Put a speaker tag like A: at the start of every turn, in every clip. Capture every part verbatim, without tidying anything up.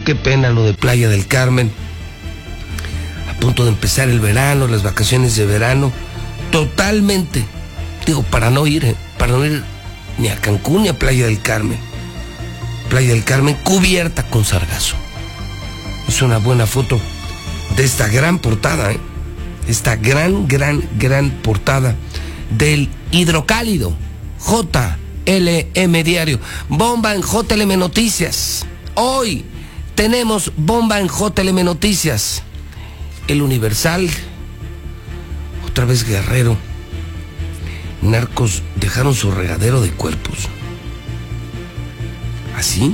A: qué pena lo de Playa del Carmen. A punto de empezar el verano, las vacaciones de verano, totalmente, digo, para no ir, para no ir ni a Cancún ni a Playa del Carmen. Playa del Carmen cubierta con sargazo. Es una buena foto de esta gran portada, ¿eh? Esta gran, gran, gran portada del Hidrocálido, J L M Diario. Bomba en J L M Noticias. Hoy tenemos bomba en J L M Noticias. El Universal, otra vez Guerrero. Narcos dejaron su regadero de cuerpos. ¿Así?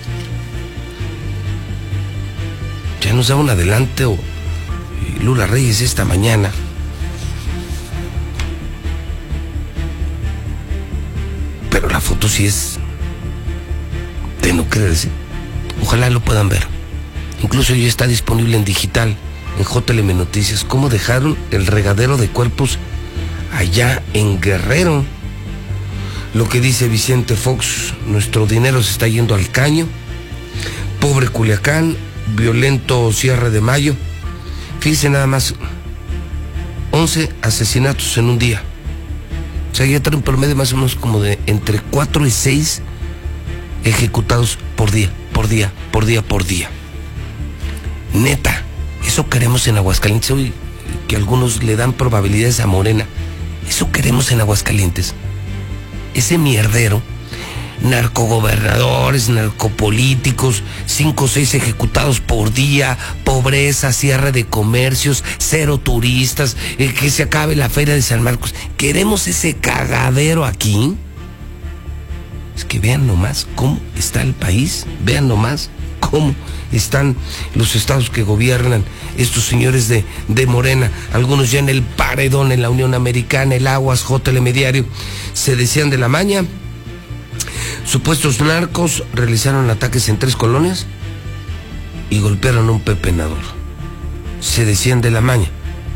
A: Ya nos da un adelanto Lula Reyes esta mañana. Pero la foto sí es de no creerse. Ojalá lo puedan ver. Incluso ya está disponible en digital, en J L M Noticias, cómo dejaron el regadero de cuerpos allá en Guerrero. Lo que dice Vicente Fox: nuestro dinero se está yendo al caño. Pobre Culiacán, violento cierre de mayo. Fíjense nada más, once asesinatos en un día. O sea, ya trae un promedio más o menos como de entre cuatro y seis ejecutados por día, por día, por día, por día. Neta, eso queremos en Aguascalientes. Hoy que algunos le dan probabilidades a Morena, eso queremos en Aguascalientes. Ese mierdero, narcogobernadores, narcopolíticos, cinco o seis ejecutados por día, pobreza, cierre de comercios, cero turistas, eh, que se acabe la feria de San Marcos. ¿Queremos ese cagadero aquí? Es que vean nomás cómo está el país, vean nomás cómo están los estados que gobiernan estos señores de, de Morena, algunos ya en el paredón en la Unión Americana, el Aguas, J L M Diario. Se decían de la maña. Supuestos narcos realizaron ataques en tres colonias y golpearon a un pepenador. Se decían de la maña.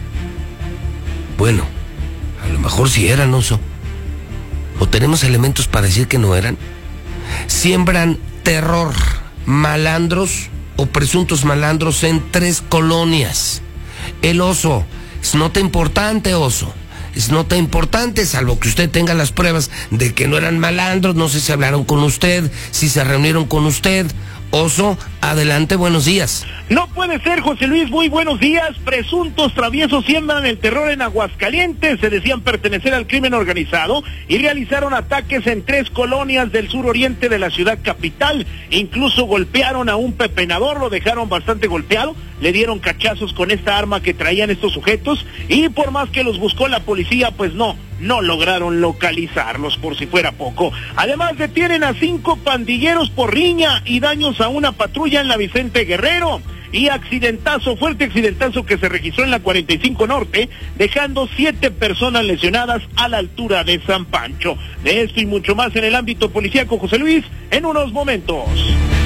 A: Bueno, a lo mejor sí eran, Oso. ¿O tenemos elementos para decir que no eran? Siembran terror, malandros o presuntos malandros en tres colonias. El Oso, es nota importante, Oso. Es nota importante, salvo que usted tenga las pruebas de que no eran malandros. No sé si hablaron con usted, si se reunieron con usted. Oso, adelante, buenos días.
B: No puede ser, José Luis, muy buenos días. Presuntos traviesos siembran el terror en Aguascalientes. Se decían pertenecer al crimen organizado y realizaron ataques en tres colonias del suroriente de la ciudad capital. Incluso golpearon a un pepenador, lo dejaron bastante golpeado. Le dieron cachazos con esta arma que traían estos sujetos y por más que los buscó la policía, pues no, no lograron localizarlos, por si fuera poco. Además detienen a cinco pandilleros por riña y daños a una patrulla en la Vicente Guerrero. Y accidentazo, fuerte accidentazo que se registró en la cuarenta y cinco Norte, dejando siete personas lesionadas a la altura de San Pancho. De esto y mucho más en el ámbito policíaco, José Luis, en unos momentos.